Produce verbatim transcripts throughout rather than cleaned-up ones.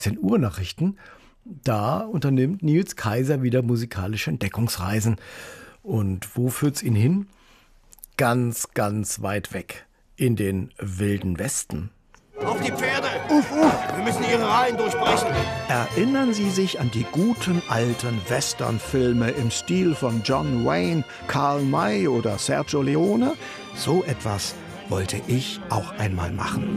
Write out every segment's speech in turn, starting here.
zehn Uhr Nachrichten. Da unternimmt Nils Kaiser wieder musikalische Entdeckungsreisen. Und wo führt's ihn hin? Ganz, ganz weit weg. In den wilden Westen. Auf die Pferde! Uff, uff! Wir müssen ihre Reihen durchbrechen. Erinnern Sie sich an die guten alten Westernfilme im Stil von John Wayne, Karl May oder Sergio Leone? So etwas wollte ich auch einmal machen.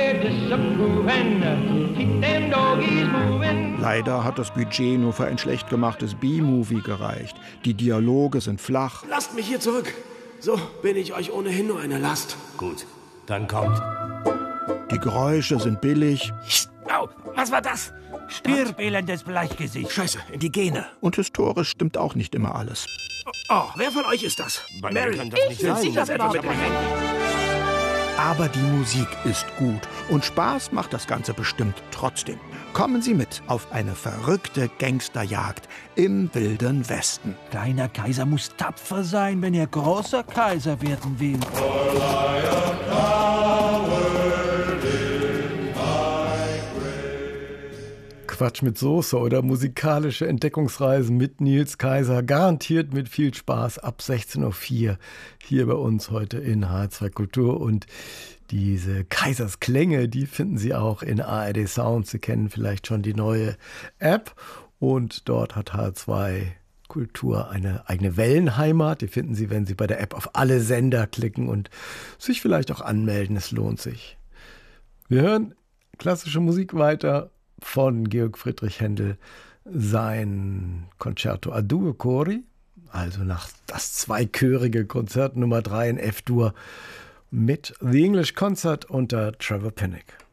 Leider hat das Budget nur für ein schlecht gemachtes B-Movie gereicht. Die Dialoge sind flach. Lasst mich hier zurück. So bin ich euch ohnehin nur eine Last. Gut, dann kommt. Die Geräusche sind billig. Au, was war das? Stirb, elendes Bleichgesicht. Scheiße, Indigene. Und historisch stimmt auch nicht immer alles. Oh, wer von euch ist das? Bei mir kann das nicht Sind sein. Sie das etwa mit dem Handy? Aber die Musik ist gut und Spaß macht das Ganze bestimmt trotzdem. Kommen Sie mit auf eine verrückte Gangsterjagd im wilden Westen. Kleiner Kaiser muss tapfer sein, wenn er großer Kaiser werden will. Quatsch mit Soße oder musikalische Entdeckungsreisen mit Nils Kaiser. Garantiert mit viel Spaß ab sechzehn Uhr vier hier bei uns heute in H R zwei Kultur. Und diese Kaisersklänge, die finden Sie auch in A R D Sound. Sie kennen vielleicht schon die neue App. Und dort hat H R zwei Kultur eine eigene Wellenheimat. Die finden Sie, wenn Sie bei der App auf alle Sender klicken und sich vielleicht auch anmelden. Es lohnt sich. Wir hören klassische Musik weiter von Georg Friedrich Händel, sein Concerto a due cori, also nach das zweichörige Konzert Nummer drei in F-Dur mit The English Concert unter Trevor Pinnock.